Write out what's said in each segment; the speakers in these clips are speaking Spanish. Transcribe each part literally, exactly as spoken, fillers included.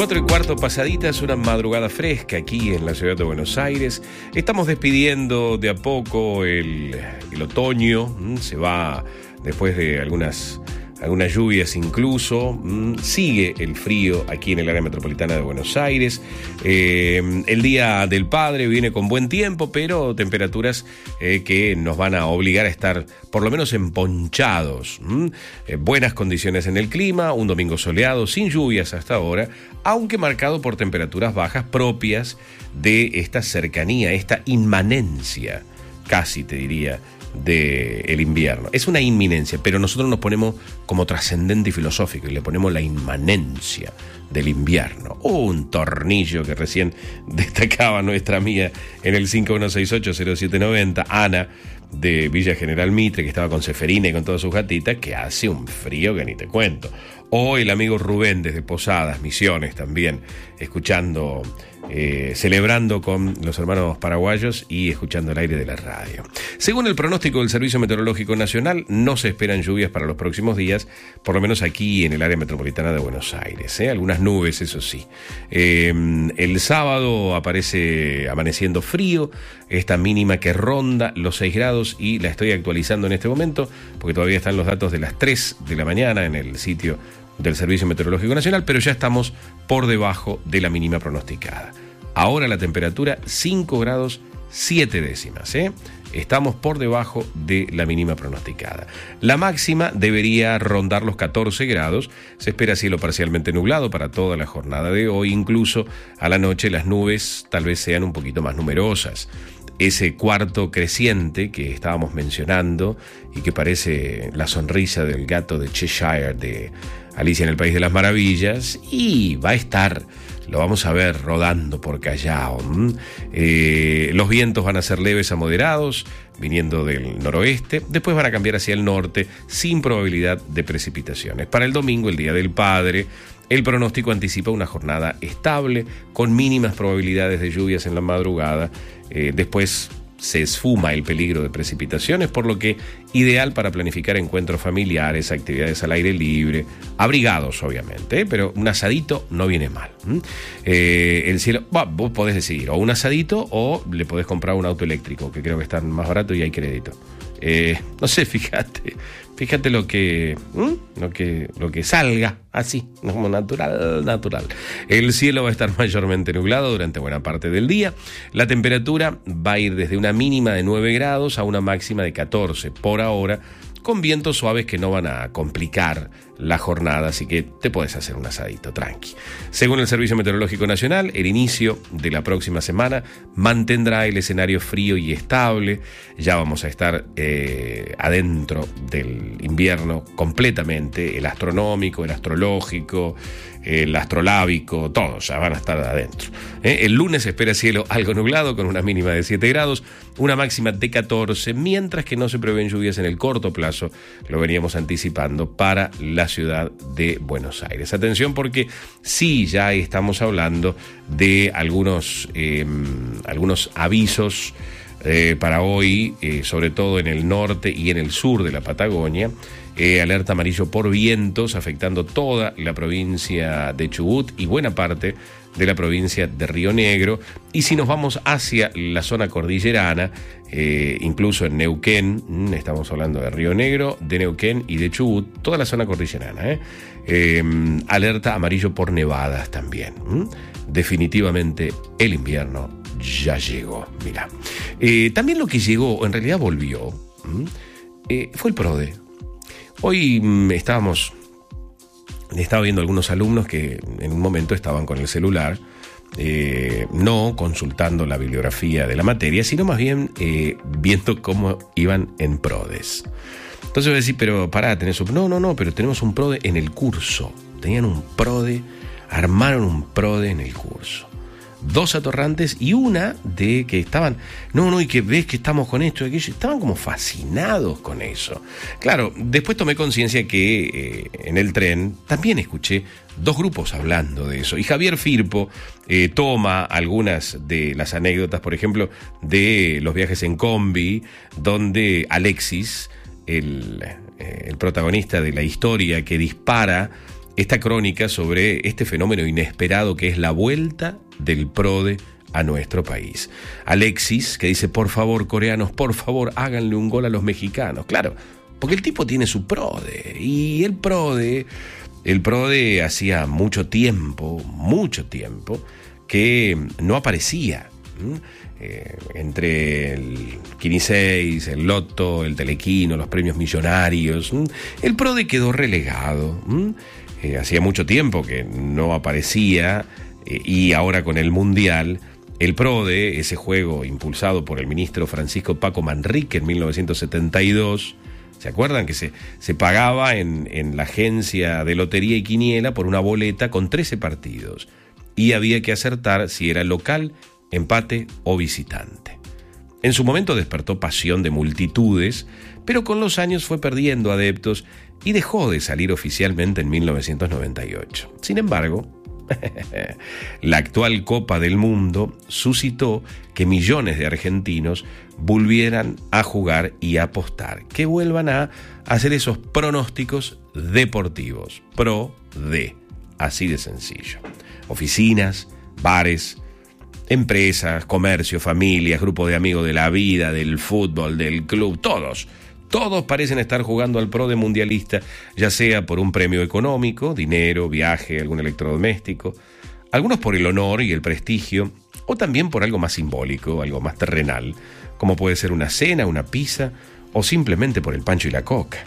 Cuatro y cuarto pasaditas, una madrugada fresca aquí en la ciudad de Buenos Aires. Estamos despidiendo de a poco el, el otoño. Se va después de algunas, algunas lluvias incluso. Sigue el frío aquí en el área metropolitana de Buenos Aires. Eh, el Día del Padre viene con buen tiempo, pero temperaturas eh, que nos van a obligar a estar por lo menos emponchados. ¿Mm? Eh, buenas condiciones en el clima, un domingo soleado, sin lluvias hasta ahora, aunque marcado por temperaturas bajas propias de esta cercanía, esta inmanencia, casi te diría, del invierno. Es una inminencia, pero nosotros nos ponemos como trascendente y filosófico y le ponemos la inmanencia del invierno. Un tornillo que recién destacaba nuestra amiga en el cinco uno seis ocho cero siete nueve cero, Ana, de Villa General Mitre, que estaba con Seferina y con todas sus gatitas, que hace un frío que ni te cuento. O el amigo Rubén desde Posadas, Misiones también, escuchando, eh, celebrando con los hermanos paraguayos y escuchando el aire de la radio. Según el pronóstico del Servicio Meteorológico Nacional, no se esperan lluvias para los próximos días, por lo menos aquí en el área metropolitana de Buenos Aires. ¿eh? Algunas nubes, eso sí. Eh, el sábado aparece amaneciendo frío, esta mínima que ronda los seis grados, y la estoy actualizando en este momento, porque todavía están los datos de las tres de la mañana en el sitio del Servicio Meteorológico Nacional, pero ya estamos por debajo de la mínima pronosticada. Ahora la temperatura cinco grados siete décimas, ¿eh? Estamos por debajo de la mínima pronosticada. La máxima debería rondar los catorce grados. Se espera cielo parcialmente nublado para toda la jornada de hoy. Incluso a la noche las nubes tal vez sean un poquito más numerosas. Ese cuarto creciente que estábamos mencionando y que parece la sonrisa del gato de Cheshire de Alicia en el País de las Maravillas, y va a estar, lo vamos a ver rodando por Callao. Eh, los vientos van a ser leves a moderados, viniendo del noroeste, después van a cambiar hacia el norte, sin probabilidad de precipitaciones. Para el domingo, el Día del Padre, el pronóstico anticipa una jornada estable, con mínimas probabilidades de lluvias en la madrugada. Eh, después se esfuma el peligro de precipitaciones, por lo que ideal para planificar encuentros familiares, actividades al aire libre, abrigados obviamente, ¿eh? Pero un asadito no viene mal. ¿Mm? Eh, el cielo, bah, vos podés decidir, o un asadito o le podés comprar un auto eléctrico, que creo que están más barato y hay crédito. Eh, no sé, fíjate, fíjate lo que, ¿Mm? lo que, lo que salga así, como natural, natural. El cielo va a estar mayormente nublado durante buena parte del día. La temperatura va a ir desde una mínima de nueve grados a una máxima de catorce por ahora, con vientos suaves que no van a complicar la jornada, así que te puedes hacer un asadito tranqui. Según el Servicio Meteorológico Nacional, el inicio de la próxima semana mantendrá el escenario frío y estable. Ya vamos a estar eh, adentro del invierno completamente, el astronómico, el astrológico, el astrolábico, todos ya van a estar adentro. ¿Eh? El lunes se espera cielo algo nublado con una mínima de siete grados, una máxima de catorce, mientras que no se prevén lluvias en el corto plazo, lo veníamos anticipando, para la ciudad de Buenos Aires. Atención, porque sí, ya estamos hablando de algunos, eh, algunos avisos eh, para hoy, eh, sobre todo en el norte y en el sur de la Patagonia. Eh, alerta amarillo por vientos afectando toda la provincia de Chubut y buena parte de la provincia de Río Negro. Y si nos vamos hacia la zona cordillerana, eh, incluso en Neuquén, estamos hablando de Río Negro, de Neuquén y de Chubut, toda la zona cordillerana, ¿eh? Eh, alerta amarillo por nevadas también. ¿Mm? Definitivamente el invierno ya llegó. Mira, eh, también lo que llegó, en realidad volvió, eh, fue el PRODE. Hoy mmm, estábamos, estaba viendo algunos alumnos que en un momento estaban con el celular, eh, no consultando la bibliografía de la materia, sino más bien eh, viendo cómo iban en PRODES. Entonces voy a decir, pero pará, tenés un... No, no, no, pero tenemos un PRODE en el curso. Tenían un PRODE, armaron un PRODE en el curso. Dos atorrantes y una de que estaban, no, no, y que ves que estamos con esto y aquello, estaban como fascinados con eso. Claro, después tomé conciencia que eh, en el tren también escuché dos grupos hablando de eso, y Javier Firpo eh, toma algunas de las anécdotas, por ejemplo, de los viajes en combi, donde Alexis, el, eh, el protagonista de la historia que dispara esta crónica sobre este fenómeno inesperado que es la vuelta del PRODE a nuestro país. Alexis, que dice, por favor, coreanos, por favor, háganle un gol a los mexicanos. Claro, porque el tipo tiene su PRODE, y el PRODE, el PRODE hacía mucho tiempo, mucho tiempo, que no aparecía. ¿Mm? Eh, entre el Quiniseis, el Loto, el Telequino, los premios millonarios, ¿Mm? el PRODE quedó relegado. ¿Mm? Eh, hacía mucho tiempo que no aparecía, eh, y ahora con el Mundial, el PRODE, ese juego impulsado por el ministro Francisco Paco Manrique en mil novecientos setenta y dos, ¿se acuerdan? Que se, se pagaba en, en la agencia de lotería y quiniela por una boleta con trece partidos, y había que acertar si era local, empate o visitante. En su momento despertó pasión de multitudes, pero con los años fue perdiendo adeptos y dejó de salir oficialmente en mil novecientos noventa y ocho. Sin embargo, la actual Copa del Mundo suscitó que millones de argentinos volvieran a jugar y a apostar, que vuelvan a hacer esos pronósticos deportivos, pro de, así de sencillo. Oficinas, bares, empresas, comercio, familias, grupo de amigos de la vida, del fútbol, del club, todos, todos parecen estar jugando al PRODE mundialista, ya sea por un premio económico, dinero, viaje, algún electrodoméstico, algunos por el honor y el prestigio, o también por algo más simbólico, algo más terrenal, como puede ser una cena, una pizza, o simplemente por el pancho y la coca.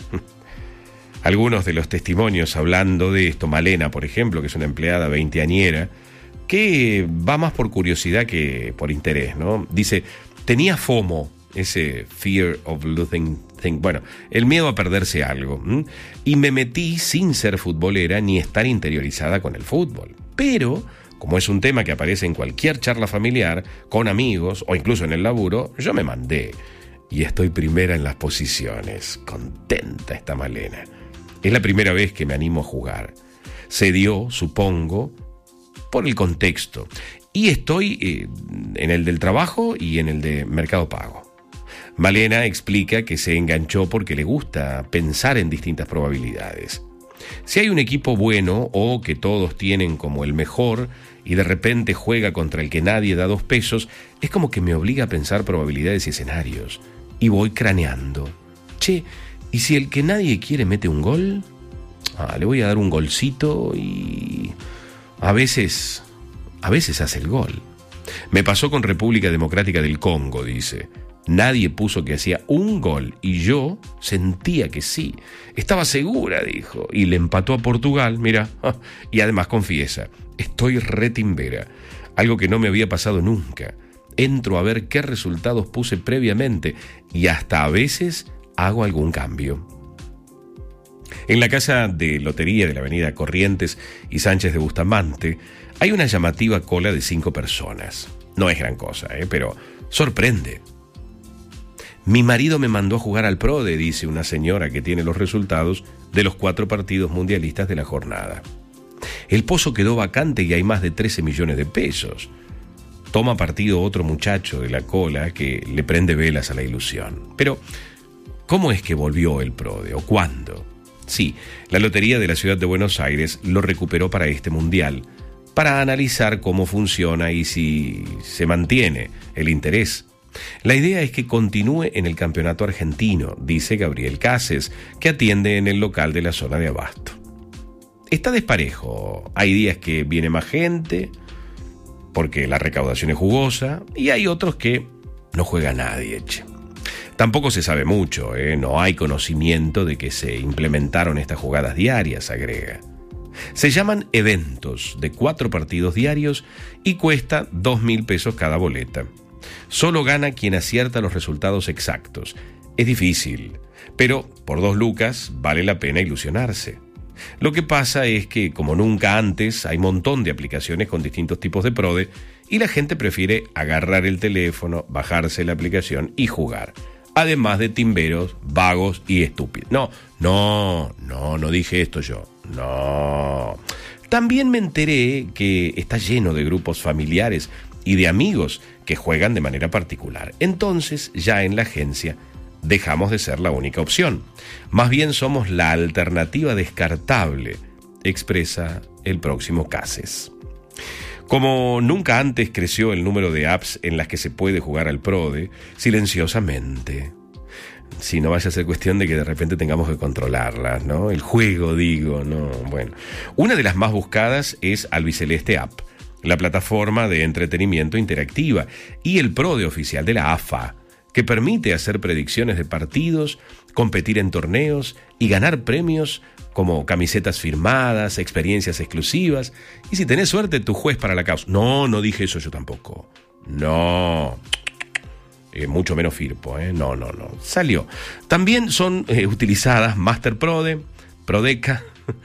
Algunos de los testimonios hablando de esto, Malena, por ejemplo, que es una empleada veinteañera, que va más por curiosidad que por interés, ¿no? Dice, tenía FOMO, ese fear of losing thing, bueno, el miedo a perderse algo, ¿m? y me metí sin ser futbolera ni estar interiorizada con el fútbol. Pero, como es un tema que aparece en cualquier charla familiar, con amigos o incluso en el laburo, yo me mandé. Y estoy primera en las posiciones. Contenta esta Malena. Es la primera vez que me animo a jugar. Se dio, supongo, por el contexto. Y estoy eh, en el del trabajo y en el de Mercado Pago. Malena explica que se enganchó porque le gusta pensar en distintas probabilidades. Si hay un equipo bueno o que todos tienen como el mejor y de repente juega contra el que nadie da dos pesos, es como que me obliga a pensar probabilidades y escenarios. Y voy craneando. Che, ¿y si el que nadie quiere mete un gol? Ah, le voy a dar un golcito y... A veces, a veces hace el gol. Me pasó con República Democrática del Congo, dice. Nadie puso que hacía un gol y yo sentía que sí. Estaba segura, dijo, y le empató a Portugal, mira, y además confiesa, estoy retimbera, algo que no me había pasado nunca. Entro a ver qué resultados puse previamente y hasta a veces hago algún cambio. En la casa de lotería de la avenida Corrientes y Sánchez de Bustamante hay una llamativa cola de cinco personas. No es gran cosa, ¿eh? Pero sorprende. Mi marido me mandó a jugar al PRODE, dice una señora que tiene los resultados de los cuatro partidos mundialistas de la jornada. El pozo quedó vacante y hay más de trece millones de pesos. Toma partido otro muchacho de la cola que le prende velas a la ilusión. Pero, ¿cómo es que volvió el PRODE o cuándo? Sí, la Lotería de la Ciudad de Buenos Aires lo recuperó para este mundial, para analizar cómo funciona y si se mantiene el interés. La idea es que continúe en el campeonato argentino, dice Gabriel Cases, que atiende en el local de la zona de Abasto. Está desparejo, hay días que viene más gente, porque la recaudación es jugosa, y hay otros que no juega nadie, che. Tampoco se sabe mucho, ¿eh? No hay conocimiento de que se implementaron estas jugadas diarias, agrega. Se llaman eventos de cuatro partidos diarios y cuesta dos mil pesos cada boleta. Solo gana quien acierta los resultados exactos. Es difícil, pero por dos lucas vale la pena ilusionarse. Lo que pasa es que, como nunca antes, hay un montón de aplicaciones con distintos tipos de PRODE y la gente prefiere agarrar el teléfono, bajarse la aplicación y jugar. Además de timberos, vagos y estúpidos. No, no, no, no dije esto yo. No. También me enteré que está lleno de grupos familiares y de amigos que juegan de manera particular. Entonces, ya en la agencia, dejamos de ser la única opción. Más bien somos la alternativa descartable. expresa el próximo Cases. Como nunca antes creció el número de apps en las que se puede jugar al PRODE, silenciosamente. Si no vaya a ser cuestión de que de repente tengamos que controlarlas, ¿no? El juego, digo, ¿no? Bueno. Una de las más buscadas es Albiceleste App, la plataforma de entretenimiento interactiva, y el PRODE oficial de la A F A, que permite hacer predicciones de partidos, competir en torneos y ganar premios como camisetas firmadas, experiencias exclusivas, y si tenés suerte, tu juez para la causa. No, no dije eso yo tampoco. No. Eh, mucho menos Firpo, ¿eh? No, no, no. Salió. También son eh, utilizadas Master PRODE, Prodeca,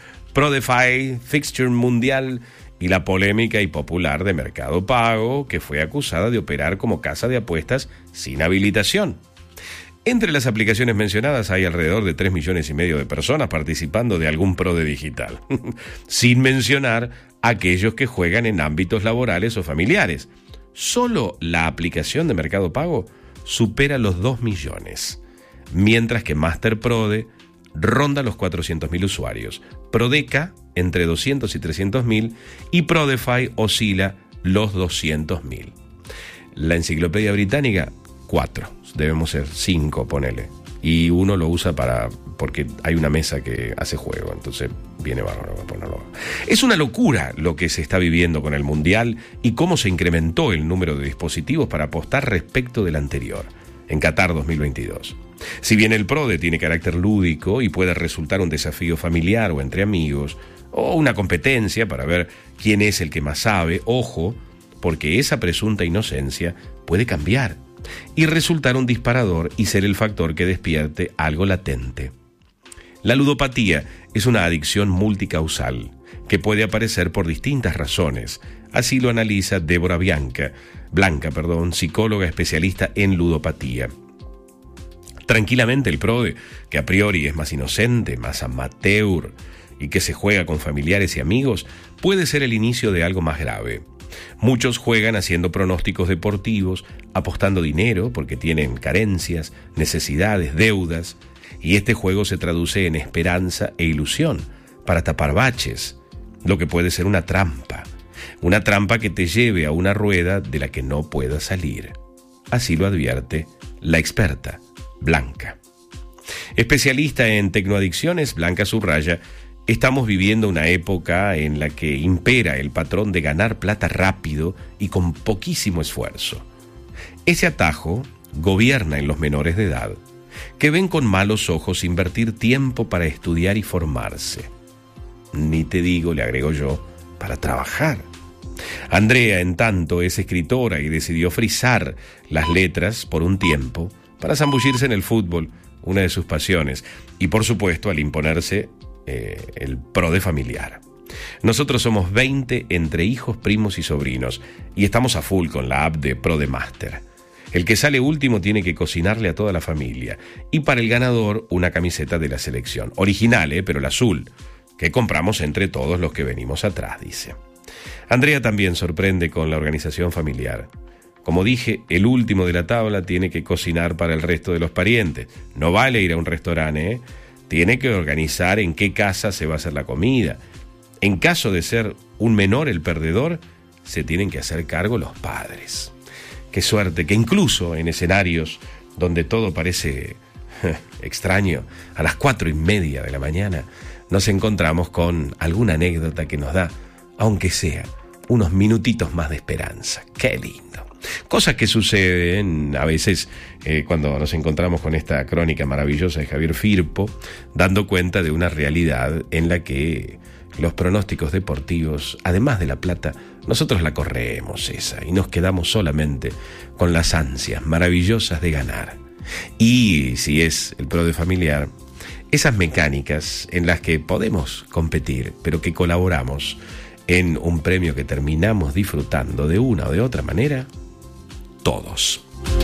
PRODEFY, Fixture Mundial y la polémica y popular de Mercado Pago, que fue acusada de operar como casa de apuestas sin habilitación. Entre las aplicaciones mencionadas hay alrededor de tres millones y medio de personas participando de algún PRODE digital, sin mencionar aquellos que juegan en ámbitos laborales o familiares. Solo la aplicación de Mercado Pago supera los dos millones, mientras que Master PRODE ronda los cuatrocientos mil usuarios, Prodeca entre doscientos y trescientos mil y PRODEFY oscila los doscientos mil. La enciclopedia británica, cuatro, debemos ser cinco, ponele. Y uno lo usa para porque hay una mesa que hace juego, entonces viene bárbaro a ponerlo. Es una locura lo que se está viviendo con el Mundial y cómo se incrementó el número de dispositivos para apostar respecto del anterior, en Qatar dos mil veintidós. Si bien el PRODE tiene carácter lúdico y puede resultar un desafío familiar o entre amigos, o una competencia para ver quién es el que más sabe, ojo, porque esa presunta inocencia puede cambiar y resultar un disparador y ser el factor que despierte algo latente. La ludopatía es una adicción multicausal que puede aparecer por distintas razones. Así lo analiza Débora Bianca, Blanca, perdón, psicóloga especialista en ludopatía. Tranquilamente el PRODE, que a priori es más inocente, más amateur y que se juega con familiares y amigos, puede ser el inicio de algo más grave. Muchos juegan haciendo pronósticos deportivos, apostando dinero porque tienen carencias, necesidades, deudas, y este juego se traduce en esperanza e ilusión para tapar baches, lo que puede ser una trampa, una trampa que te lleve a una rueda de la que no puedas salir. Así lo advierte la experta, Blanca. Especialista en tecnoadicciones, Blanca subraya: estamos viviendo una época en la que impera el patrón de ganar plata rápido y con poquísimo esfuerzo. Ese atajo gobierna en los menores de edad, que ven con malos ojos invertir tiempo para estudiar y formarse. Ni te digo, le agrego yo, para trabajar. Andrea, en tanto, es escritora y decidió frizar las letras por un tiempo para zambullirse en el fútbol, una de sus pasiones, y por supuesto al imponerse eh, el PRODE familiar. Nosotros somos veinte entre hijos, primos y sobrinos, y estamos a full con la app de PRODE Master. El que sale último tiene que cocinarle a toda la familia, y para el ganador una camiseta de la selección, original, eh, pero la azul, que compramos entre todos los que venimos atrás, dice. Andrea también sorprende con la organización familiar. Como dije, el último de la tabla tiene que cocinar para el resto de los parientes. No vale ir a un restaurante, ¿eh? Tiene que organizar en qué casa se va a hacer la comida. En caso de ser un menor el perdedor, se tienen que hacer cargo los padres. Qué suerte que incluso en escenarios donde todo parece extraño, a las cuatro y media de la mañana, nos encontramos con alguna anécdota que nos da, aunque sea, unos minutitos más de esperanza. ¡Qué lindo! Cosas que suceden a veces eh, cuando nos encontramos con esta crónica maravillosa de Javier Firpo, dando cuenta de una realidad en la que los pronósticos deportivos, además de la plata, nosotros la corremos esa y nos quedamos solamente con las ansias maravillosas de ganar. Y si es el PRODE familiar, esas mecánicas en las que podemos competir, pero que colaboramos en un premio que terminamos disfrutando de una o de otra manera, todos.